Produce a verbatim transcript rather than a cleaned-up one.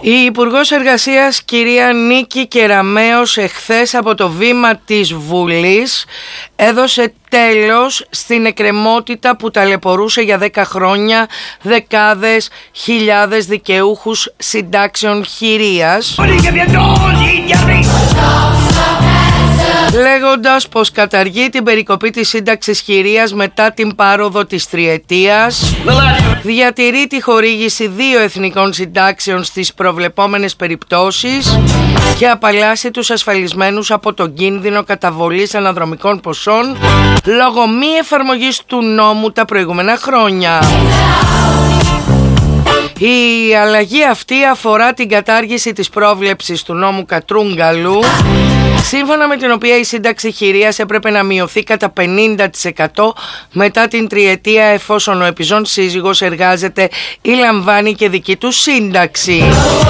Η Υπουργός Εργασίας κυρία Νίκη Κεραμέως εχθές από το βήμα της Βουλής έδωσε τέλος στην εκκρεμότητα που ταλαιπωρούσε για δέκα χρόνια δεκάδες χιλιάδες δικαιούχους συντάξεων χειρίας, λέγοντας πως καταργεί την περικοπή της σύνταξης χειρίας μετά την πάροδο της τριετίας, διατηρεί τη χορήγηση δύο εθνικών συντάξεων στις προβλεπόμενες περιπτώσεις και απαλλάσσει τους ασφαλισμένους από τον κίνδυνο καταβολής αναδρομικών ποσών λόγω μη εφαρμογής του νόμου τα προηγούμενα χρόνια. Η αλλαγή αυτή αφορά την κατάργηση της πρόβλεψης του νόμου Κατρούγκαλου, σύμφωνα με την οποία η σύνταξη χειρίας έπρεπε να μειωθεί κατά πενήντα τοις εκατό μετά την τριετία εφόσον ο επιζών σύζυγος εργάζεται ή λαμβάνει και δική του σύνταξη.